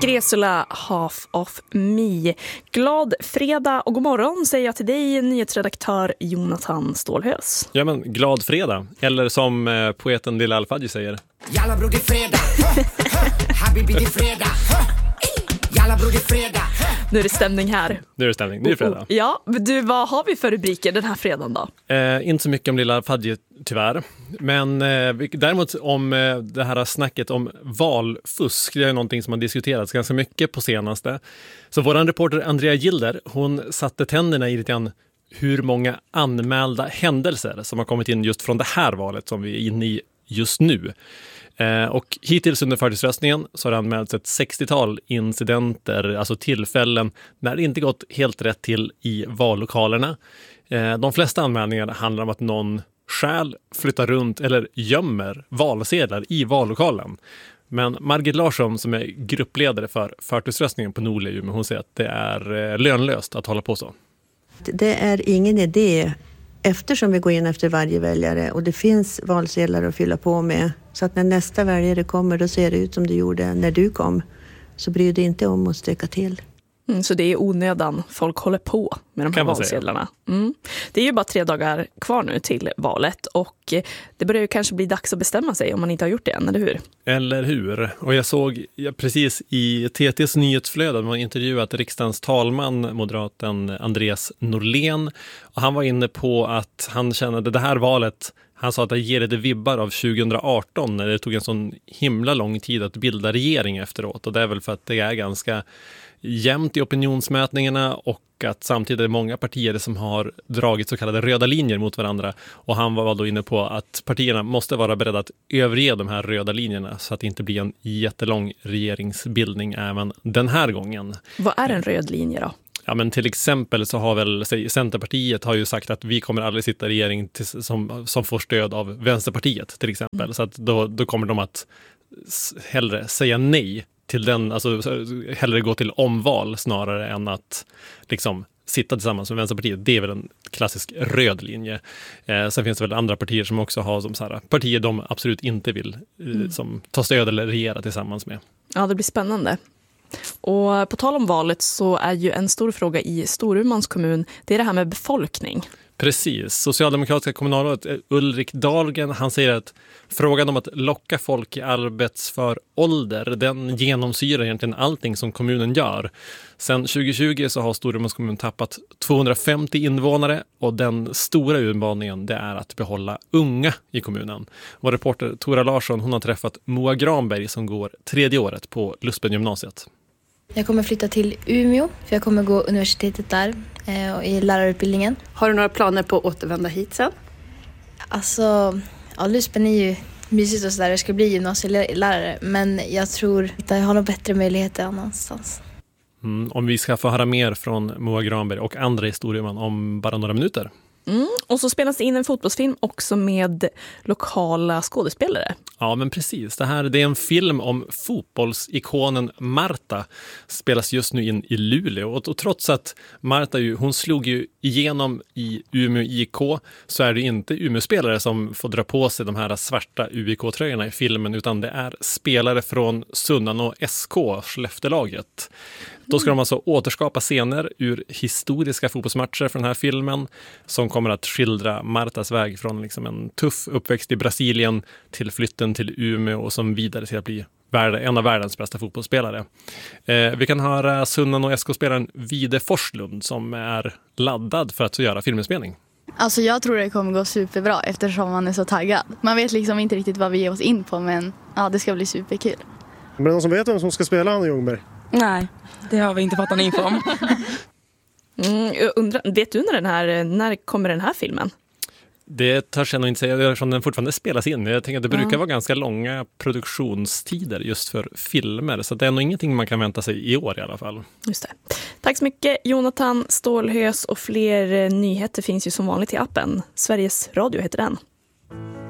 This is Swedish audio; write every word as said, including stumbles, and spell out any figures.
Gresula, Half of Me. Glad fredag och god morgon säger jag till dig, nyhetsredaktör Jonathan Stålhös. Ja, men glad fredag. Eller som eh, poeten Lilla Alfadji säger. Jalla bror, det är fredag. Habibi, det är fredag. Jalla bror, det är fredag. Nu är det stämning här. Nu är det stämning, det är fredag. Ja, du, vad har vi för rubriker den här fredagen då? Eh, inte så mycket om Lilla Alfadji tyvärr. Men eh, däremot om eh, det här snacket om valfusk. Det är någonting som har diskuterats ganska mycket på senaste. Så vår reporter Andrea Gilder, hon satte tänderna i lite grann hur många anmälda händelser som har kommit in just från det här valet som vi är inne i just nu. Eh, och hittills under förtidsröstningen så har det anmälts ett sextiotal incidenter, alltså tillfällen när det inte gått helt rätt till i vallokalerna. Eh, de flesta anmälningar handlar om att någon stjäl, flyttar runt eller gömmer valsedlar i vallokalen. Men Margit Larsson som är gruppledare för förtidsröstningen på Norle, hon säger att det är eh, lönlöst att hålla på så. Det är ingen idé eftersom vi går in efter varje väljare och det finns valsedlar att fylla på med. Så att när nästa väljare kommer då ser det ut som det gjorde när du kom. Så bryr dig inte om att stöka till. Mm, så det är onödan folk håller på med de här valsedlarna. Mm. Det är ju bara tre dagar kvar nu till valet och det börjar ju kanske bli dags att bestämma sig om man inte har gjort det än, eller hur? Eller hur? Och jag såg ja, precis i T T:s nyhetsflöde man intervjuat riksdagens talman, moderaten Andreas Norlén. Och han var inne på att han kände att det här valet, han sa att det ger lite vibbar av tjugohundraarton när det tog en sån himla lång tid att bilda regering efteråt. Och det är väl för att det är ganska jämnt i opinionsmätningarna och att samtidigt är det många partier som har dragit så kallade röda linjer mot varandra. Och han var då inne på att partierna måste vara beredda att överge de här röda linjerna så att det inte blir en jättelång regeringsbildning även den här gången. Vad är en röd linje då? Ja, men till exempel så har väl säg, Centerpartiet har ju sagt att vi kommer aldrig sitta i regering till, som, som får stöd av Vänsterpartiet till exempel. Mm. Så att då, då kommer de att hellre säga nej till den, alltså hellre gå till omval snarare än att liksom sitta tillsammans med Vänsterpartiet. Det är väl en klassisk röd linje. Eh, sen finns det väl andra partier som också har som så här, partier de absolut inte vill eh, mm. som ta stöd eller regera tillsammans med. Ja, det blir spännande. Och på tal om valet så är ju en stor fråga i Storumans kommun, det är det här med befolkning. Precis. Socialdemokratiska kommunalrådet Ulrik Dahlgren, han säger att frågan om att locka folk i arbetsför ålder, den genomsyrar egentligen allting som kommunen gör. Sen tjugo tjugo så har Storumans kommun tappat tvåhundrafemtio invånare och den stora utmaningen det är att behålla unga i kommunen. Vår reporter Tora Larsson, hon har träffat Moa Granberg som går tredje året på Luspen gymnasiet. Jag kommer flytta till Umeå för jag kommer gå universitetet där eh, i lärarutbildningen. Har du några planer på att återvända hit sen? Alltså, ja, Luspen är ju mysigt och sådär. Jag ska bli gymnasielärare men jag tror att jag har några bättre möjligheter annanstans. Mm, om vi ska få höra mer från Moa Granberg och andra historier om bara några minuter. Mm, och så spelas det in en fotbollsfilm också med lokala skådespelare. Ja, men precis. Det här det är en film om fotbollsikonen Marta. Spelas just nu in i Luleå. Och, och trots att Marta ju, hon slog ju igenom i Umeå I K så är det inte Umeå-spelare som får dra på sig de här svarta U I K-tröjorna i filmen utan det är spelare från Sunnan och S K, Skellefteålaget. Då ska de alltså återskapa scener ur historiska fotbollsmatcher från den här filmen som kommer att skildra Martas väg från liksom en tuff uppväxt i Brasilien till flytten till Umeå och som vidare till att bli en av världens bästa fotbollsspelare. Eh, vi kan höra Sunnan och S K-spelaren Vide Forslund som är laddad för att göra filminspelning. Alltså jag tror det kommer gå superbra eftersom man är så taggad. Man vet liksom inte riktigt vad vi ger oss in på men ja, det ska bli superkul. Men är det någon som vet vem som ska spela Anna Ljungberg? Nej, det har vi inte fått någon info om. mm, jag undrar, vet du när, den här, när kommer den här filmen? Det törs jag nog inte säga eftersom den fortfarande spelas in. Jag tänker att det brukar ja. vara ganska långa produktionstider just för filmer. Så det är nog ingenting man kan vänta sig i år i alla fall. Just det. Tack så mycket Jonathan Stålhös och fler nyheter finns ju som vanligt i appen. Sveriges Radio heter den.